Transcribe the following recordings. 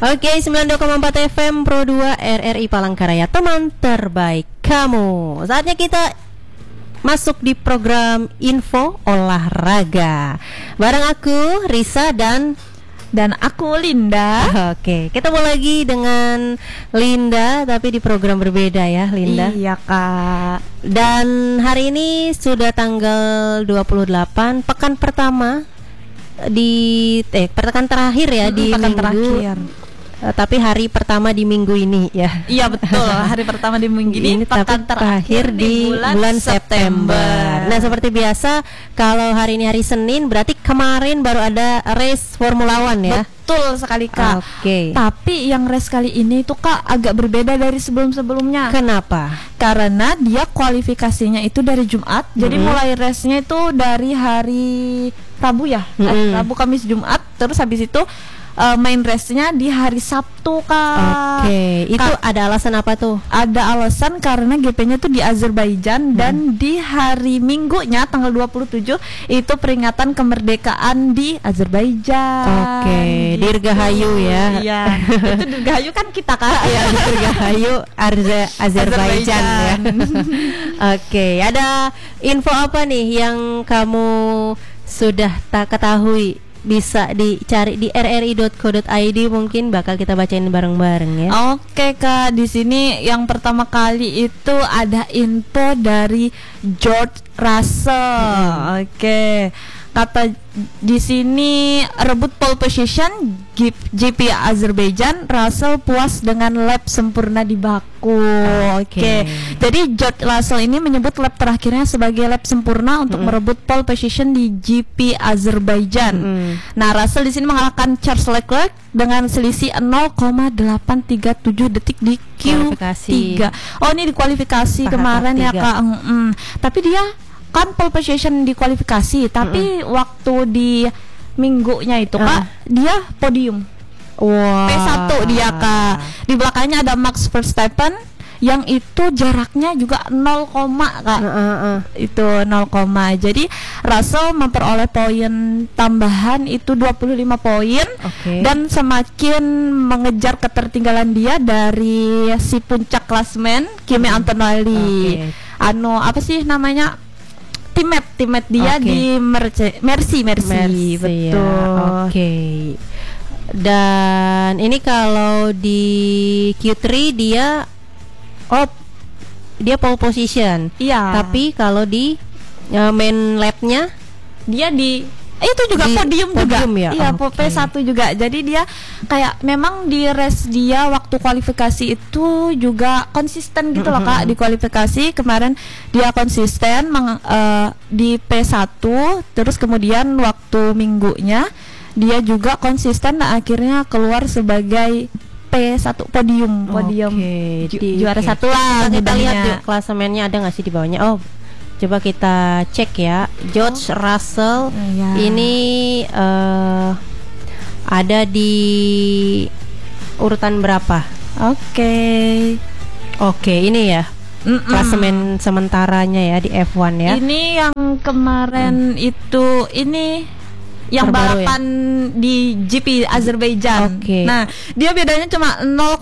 Oke, 92,4 FM Pro 2 RRI Palangkaraya, teman terbaik kamu. Saatnya kita masuk di program Info Olahraga. Bareng aku, Risa dan aku Linda. Oke, ketemu lagi dengan Linda tapi di program berbeda ya, Linda. Iya, Kak. Dan hari ini sudah tanggal 28, pekan pertama pekan terakhir ya di pekan minggu terakhir. Tapi hari pertama di minggu ini ya. Iya betul, hari pertama di minggu ini pekan terakhir di bulan September. Nah, seperti biasa kalau hari ini hari Senin berarti kemarin baru ada race Formula One ya. Betul sekali, Kak. Oke. Tapi yang race kali ini tuh, Kak, agak berbeda dari sebelum-sebelumnya. Kenapa? Karena dia kualifikasinya itu dari Jumat. Jadi mulai race-nya itu dari hari Rabu ya. Rabu, Kamis, Jumat. Terus habis itu main race-nya di hari Sabtu, Kak. Oke, itu ada alasan apa tuh? Ada alasan karena GP-nya tuh di Azerbaijan dan di hari Minggunya tanggal 27 itu peringatan kemerdekaan di Azerbaijan. Oke, Dirgahayu ya. Iya. Itu Dirgahayu kan kita, Kak. Ya, Dirgahayu Azerbaijan ya. Oke, ada info apa nih yang kamu sudah tak ketahui? Bisa dicari di rri.co.id, mungkin bakal kita bacain bareng-bareng ya. Oke, Kak, di sini yang pertama kali itu ada info dari George Russell. Oke. Kata di sini rebut pole position GP Azerbaijan, Russell puas dengan lap sempurna di Baku. Oke. Jadi George Russell ini menyebut lap terakhirnya sebagai lap sempurna untuk merebut pole position di GP Azerbaijan. Nah, Russell di sini mengalahkan Charles Leclerc dengan selisih 0,837 detik di Q3. Oh, ini di kualifikasi kemarin ya, Kak. Tapi dia kan pole position di kualifikasi, tapi waktu di minggunya itu, Kak, dia podium. P1 dia, Kak. Di belakangnya ada Max Verstappen yang itu jaraknya juga 0, Kak. Itu 0, jadi Russell memperoleh poin tambahan itu 25 poin. Dan semakin mengejar ketertinggalan dia dari si puncak klasmen Kimi Antonelli. Apa sih namanya? Teammate dia di Mercy betul ya. Dan ini kalau di Q3 dia pole position. Iya. Tapi kalau di main lap-nya dia itu juga podium juga ya? Iya, P1 juga. Jadi dia kayak memang di race dia waktu kualifikasi itu juga konsisten gitu loh, Kak. Di kualifikasi kemarin dia konsisten di P1, terus kemudian waktu minggunya dia juga konsisten, akhirnya keluar sebagai P1 podium. Juara satu lah. Kita lihat klasemennya ada nggak sih di bawahnya? Coba kita cek ya. George Russell ini ada di urutan berapa? Oke, ini ya klasemen sementaranya ya di F1 ya. Ini yang kemarin itu ini yang terbaru balapan ya? Di GP Azerbaijan. Nah, dia bedanya cuma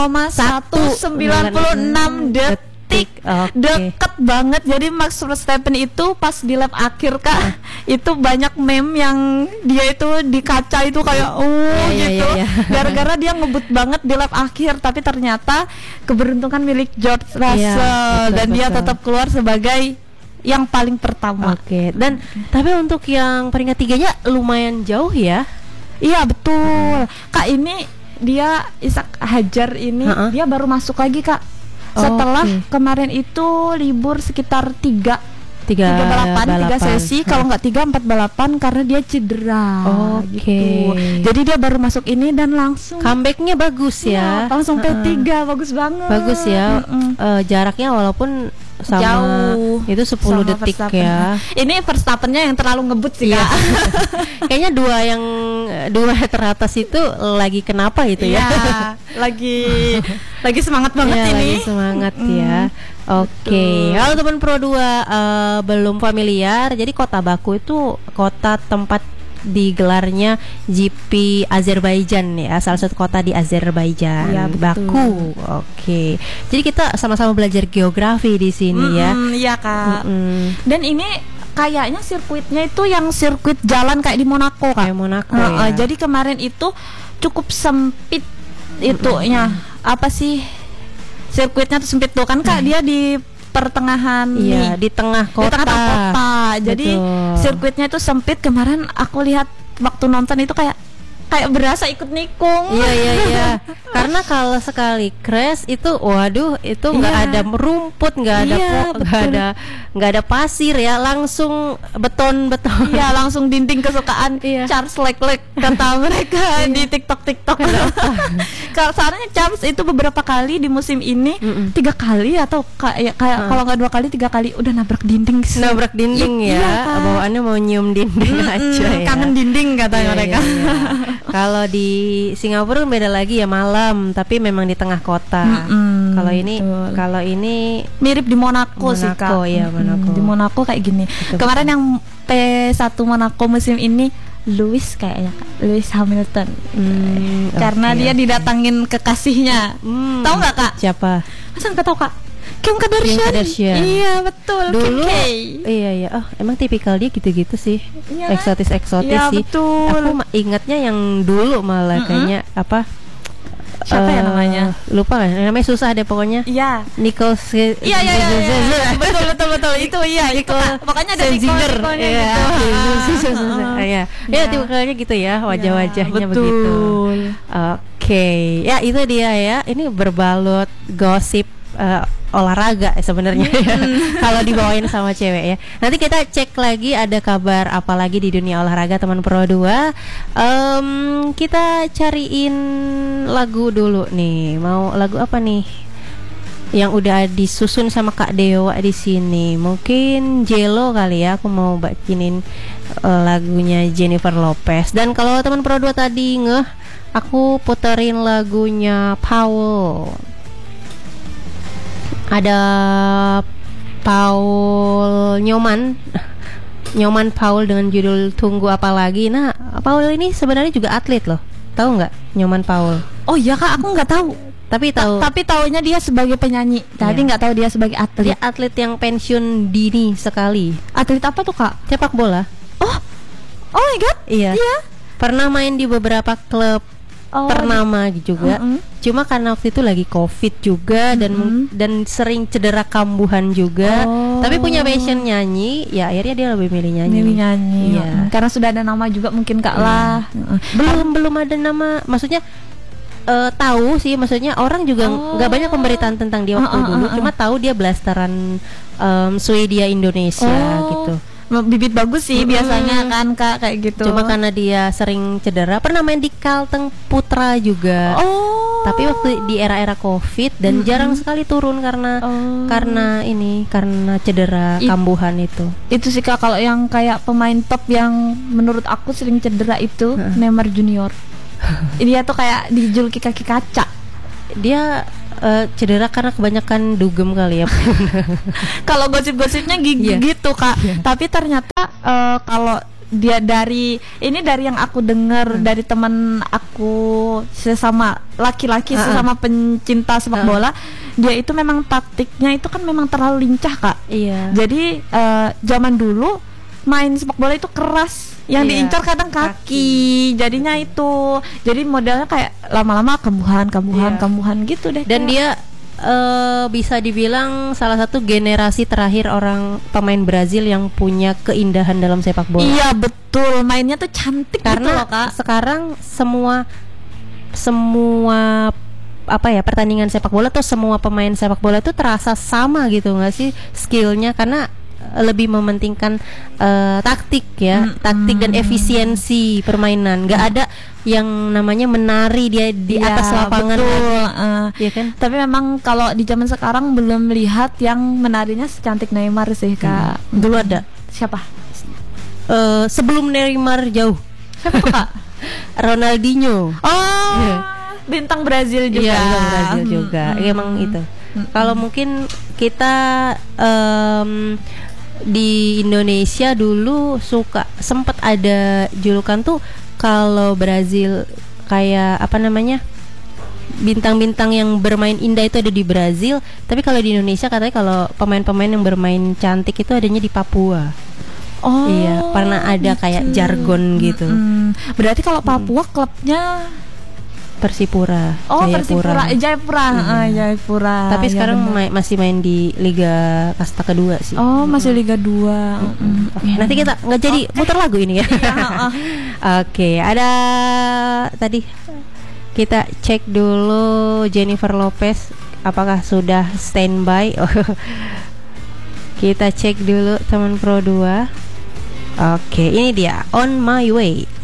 0,196 detik. Deket banget. Jadi Max Verstappen itu pas di lap akhir, Kak, itu banyak meme yang dia itu di kaca itu kayak gitu. Gara-gara dia ngebut banget di lap akhir, tapi ternyata keberuntungan milik George Russell dan dia tetap keluar sebagai yang paling pertama. Dan tapi untuk yang peringkat 3-nya lumayan jauh ya. Iya, betul. Kak, ini dia Ishak Hajar ini dia baru masuk lagi, Kak. Setelah kemarin itu libur sekitar 3 sesi, kalau nggak 3-4 balapan karena dia cedera. Gitu. Jadi dia baru masuk ini dan langsung comebacknya bagus ya. Langsung P3, bagus banget. Bagus ya. Jaraknya walaupun sama jauh, itu 10 detik Verstappen ya. Ini Verstappennya yang terlalu ngebut sih, Kak. Kayaknya dua teratas itu lagi kenapa itu ya? Lagi semangat banget ini. Lagi semangat ya. Kalau teman Pro 2 belum familiar, jadi kota Baku itu kota tempat digelarnya GP Azerbaijan ya, salah satu kota di Azerbaijan, Ya, betul. Baku. Oke. Jadi kita sama-sama belajar geografi di sini ya. Iya Kak. Mm-mm. Dan ini kayaknya sirkuitnya itu yang sirkuit jalan kayak di Monaco Kak. Kayak Monaco ya. Jadi kemarin itu cukup sempit itunya. Apa sih? Sirkuitnya tuh sempit tuh kan Kak, dia di pertengahan Iya, nih. di tengah Di kota. tengah kota. Jadi Betul. sirkuitnya itu sempit. Kemarin aku lihat waktu nonton itu kayak berasa ikut nikung. Iya. Karena kalau sekali crash itu, waduh, itu nggak Iya. ada rumput, nggak ada Iya, betul. nggak ada pasir ya, langsung beton. Iya, langsung dinding kesukaan Iya. Charles Leclerc kata mereka di TikTok. Kalau soalnya Charles itu beberapa kali di musim ini 3 kali atau kayak kalau nggak 2 kali 3 kali udah nabrak dinding. Nabrak dinding Iya, ya, Kak. bawaannya mau nyium dinding aja ya. Kangen dinding kata Iya, mereka. iya. Kalau di Singapura kan beda lagi ya, malam, tapi memang di tengah kota. Mm-mm, Kalau betul. ini Mirip di Monaco sih Monaco, Kak. iya, Monaco. Di Monaco kayak gini. Betul, Kemarin yang P1 Monaco musim ini Lewis kayaknya Kak. Lewis Hamilton. Karena oke, dia oke. didatangin kekasihnya. Tahu nggak Kak? Siapa? Masa nggak tahu Kak? Kim Kardashian. Kardashian. Iya betul. Dulu Kim K. iya. Oh, emang tipikal dia gitu-gitu sih. Iya, Eksotis iya, sih. betul. Aku ingatnya yang dulu malah kayaknya apa? Siapa ya namanya? Lupa kan? Namanya susah deh pokoknya. Iya. Nicole Iya. Betul itu iya itu Kak. Pokoknya ada Nicole-nya Iya. gitu. Iya. Ya tipikalnya gitu ya, wajah-wajahnya Betul. begitu. Oke. Ya itu dia ya. Ini berbalut gosip olahraga sebenarnya ya. Kalau dibawain sama cewek ya. Nanti kita cek lagi ada kabar apa lagi di dunia olahraga teman Pro 2. Kita cariin lagu dulu nih. Mau lagu apa nih? Yang udah disusun sama Kak Dewa di sini. Mungkin Jello kali ya. Aku mau bakinin lagunya Jennifer Lopez. Dan kalau teman Pro 2 tadi aku puterin lagunya Paul. Ada Paul Nyoman Paul dengan judul Tunggu Apa Lagi. Nah, Paul ini sebenarnya juga atlet loh. Tahu nggak Nyoman Paul? Oh iya Kak, aku nggak tahu. Tapi tahu. Tapi taunya dia sebagai penyanyi. Tapi Iya. nggak tahu dia sebagai atlet. Dia atlet yang pensiun dini sekali. Atlet apa tuh Kak? Sepak bola. Oh my god. Iya. Pernah main di beberapa klub ternama juga. Cuma karena waktu itu lagi Covid juga dan sering cedera kambuhan juga. Tapi punya passion nyanyi, ya akhirnya dia lebih milih nyanyi. Iya. Karena sudah ada nama juga mungkin Kak lah. Belum ada nama, maksudnya tahu sih, maksudnya orang juga nggak banyak pemberitaan tentang dia waktu dulu. Cuma tahu dia blasteran Swedia Indonesia gitu. Bibit bagus sih biasanya kan Kak kayak gitu. Cuma karena dia sering cedera, pernah main di Kalteng Putra juga. Tapi waktu di era-era Covid dan jarang sekali turun karena cedera kambuhan itu. Itu sih Kak, kalau yang kayak pemain top yang menurut aku sering cedera itu Neymar Junior. Dia tuh kayak dijuluki kaki kaca. Dia cedera karena kebanyakan dugem kali ya. Kalau gosip-gosipnya gitu Kak. Tapi ternyata kalau dia dari yang aku dengar dari teman aku sesama laki-laki sesama pencinta sepak bola, dia itu memang taktiknya itu kan memang terlalu lincah Kak. Iya. Jadi zaman dulu main sepak bola itu keras, yang diincar kadang kaki. Jadinya itu jadi modelnya kayak lama-lama kambuhan gitu deh. Dan dia bisa dibilang salah satu generasi terakhir orang pemain Brazil yang punya keindahan dalam sepak bola. Iya betul, mainnya tuh cantik karena gitu loh Kak. Sekarang semua apa ya, pertandingan sepak bola tuh semua pemain sepak bola tuh terasa sama gitu nggak sih skillnya, karena lebih mementingkan taktik ya, taktik dan efisiensi permainan. Nggak ada yang namanya menari dia di atas lapangan. Betul, ya kan? Tapi memang kalau di zaman sekarang belum melihat yang menarinya secantik Neymar sih Kak. Dulu ada siapa? Sebelum Neymar jauh. Siapa tuh Kak? Ronaldinho. Bintang Brazil juga. Iya, bintang Brazil juga. Emang itu. Kalau mungkin kita di Indonesia dulu sempat ada julukan tuh kalau Brazil kayak apa namanya, bintang-bintang yang bermain indah itu ada di Brazil, tapi kalau di Indonesia katanya kalau pemain-pemain yang bermain cantik itu adanya di Papua. Oh, iya, pernah ada kayak jargon gitu. Berarti kalau Papua klubnya Persipura. Oh, Jayapura. Jayapura. Jayapura. Tapi Ya, sekarang bener. masih main di Liga Kasta kedua sih. Oh, masih Liga 2. Oke, nanti kita nggak jadi muter lagu ini ya. Oke, ada tadi kita cek dulu Jennifer Lopez apakah sudah standby. Kita cek dulu teman Pro 2. Oke, ini dia On My Way.